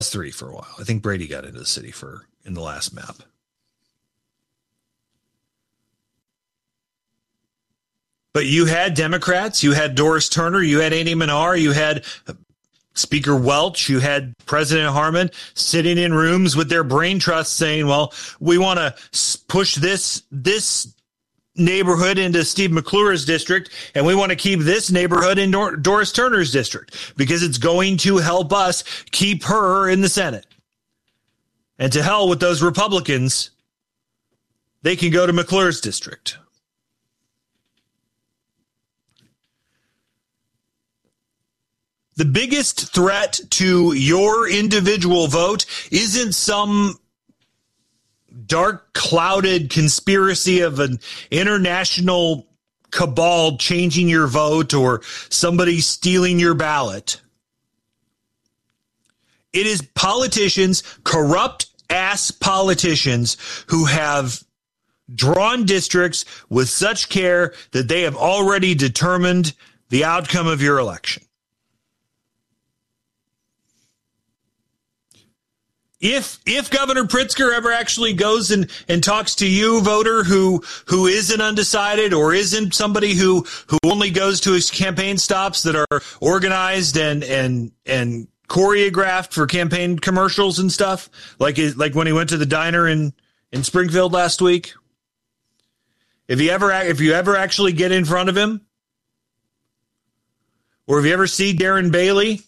3 for a while. I think Brady got into the city in the last map. But you had Democrats, you had Doris Turner, you had Amy Manar, you had Speaker Welch, you had President Harmon sitting in rooms with their brain trust saying, well, we want to push this neighborhood into Steve McClure's district, and we want to keep this neighborhood in Doris Turner's district because it's going to help us keep her in the Senate. And to hell with those Republicans, they can go to McClure's district. The biggest threat to your individual vote isn't some dark, clouded conspiracy of an international cabal changing your vote or somebody stealing your ballot. It is politicians, corrupt-ass politicians, who have drawn districts with such care that they have already determined the outcome of your election. If Governor Pritzker ever actually goes and talks to you, voter, who isn't undecided or isn't somebody who only goes to his campaign stops that are organized and choreographed for campaign commercials and stuff, like when he went to the diner in Springfield last week. If you ever actually get in front of him, or if you ever see Darren Bailey,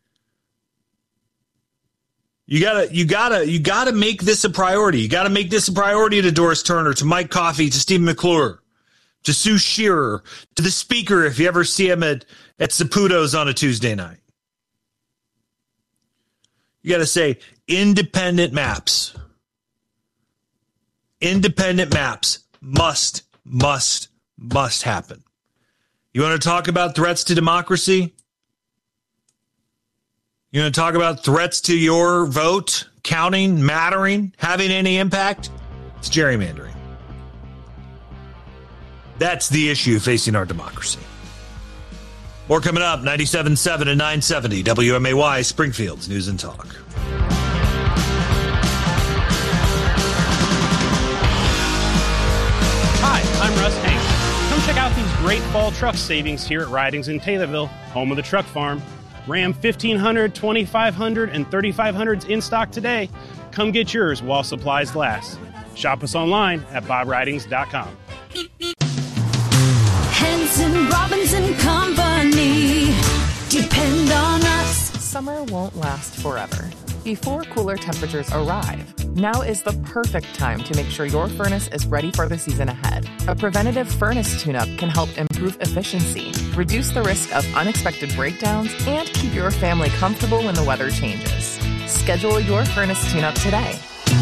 You gotta make this a priority. You gotta make this a priority to Doris Turner, to Mike Coffey, to Steve McClure, to Sue Shearer, to the speaker if you ever see him at Saputo's on a Tuesday night. You gotta say independent maps. Independent maps must happen. You want to talk about threats to democracy? You want to talk about threats to your vote, counting, mattering, having any impact? It's gerrymandering. That's the issue facing our democracy. More coming up, 97.7 and 970 WMAY, Springfield's News and Talk. Hi, I'm Russ Hank. Come check out these great fall truck savings here at Ridings in Taylorville, home of the truck farm. Ram 1500, 2500, and 3500s in stock today. Come get yours while supplies last. Shop us online at bobridings.com. Henson, Robbins & Company. Depend on us. Summer won't last forever. Before cooler temperatures arrive, now is the perfect time to make sure your furnace is ready for the season ahead. A preventative furnace tune-up can help improve efficiency, reduce the risk of unexpected breakdowns, and keep your family comfortable when the weather changes. Schedule your furnace tune-up today.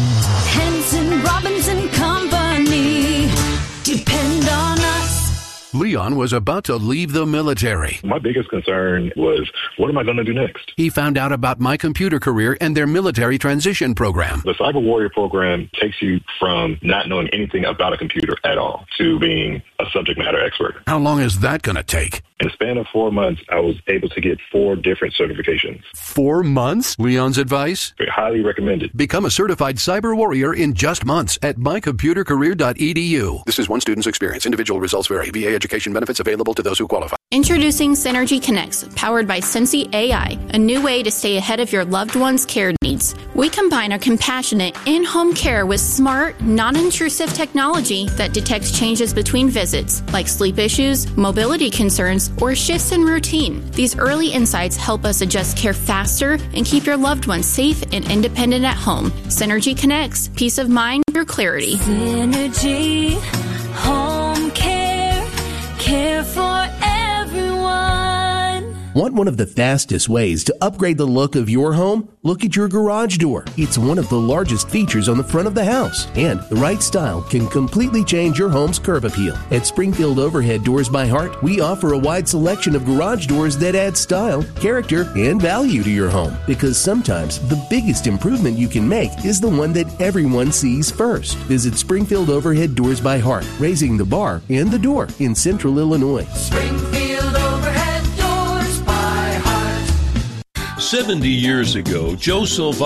Henson, Robbins & Company. Depend on us. Leon was about to leave the military. My biggest concern was, what am I going to do next? He found out about My Computer Career and their military transition program. The Cyber Warrior program takes you from not knowing anything about a computer at all to being a subject matter expert. How long is that going to take? In the span of 4 months, I was able to get 4 different certifications. 4 months? Leon's advice? Highly recommended. Become a certified cyber warrior in just months at mycomputercareer.edu. This is one student's experience. Individual results vary. VA education benefits available to those who qualify. Introducing Synergy Connects, powered by Sensi AI, a new way to stay ahead of your loved one's care needs. We combine a compassionate in-home care with smart, non-intrusive technology that detects changes between visits, like sleep issues, mobility concerns, or shifts in routine. These early insights help us adjust care faster and keep your loved ones safe and independent at home. Synergy Connects, peace of mind through clarity. Synergy, home care, care for everyone. Want one of the fastest ways to upgrade the look of your home? Look at your garage door. It's one of the largest features on the front of the house, and the right style can completely change your home's curb appeal. At Springfield Overhead Doors by Heart, we offer a wide selection of garage doors that add style, character, and value to your home. Because sometimes the biggest improvement you can make is the one that everyone sees first. Visit Springfield Overhead Doors by Heart, raising the bar and the door in Central Illinois. Springfield Overhead Doors by Heart. 70 years ago, Joe Silva